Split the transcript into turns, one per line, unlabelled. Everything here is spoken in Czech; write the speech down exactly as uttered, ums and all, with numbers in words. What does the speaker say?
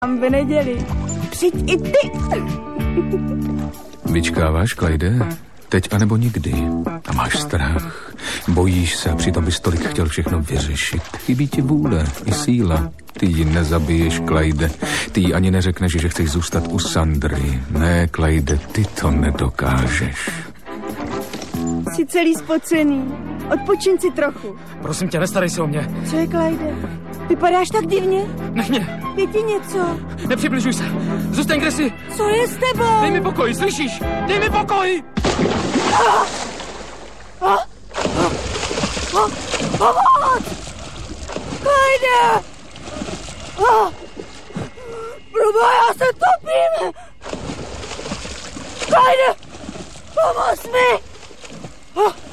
v neděli. Přijď i ty.
Vyčkáváš, Clyde? Teď anebo nikdy. A máš strach. Bojíš se a přitom bys tolik chtěl všechno vyřešit. Chybí ti vůle i síla. Ty ji nezabiješ, Clyde. Ty jí ani neřekneš, že chceš zůstat u Sandry. Ne, Clyde, ty to nedokážeš.
Jsi celý spocený. Odpočiň si trochu.
Prosím tě, nestarej se o mě.
Co je, Clyde? Vypadáš tak divně.
Nech mě.
Je ti něco?
Nepřibližuj se. Zůstaň, kde jsi.
Co je s tebou?
Dej mi pokoj, slyšíš? Dej mi pokoj!
Ah! Ah! Ah! Pomoc! Clyde! Ah! Proboha, já se topím! Clyde! Pomoz mi! Ah!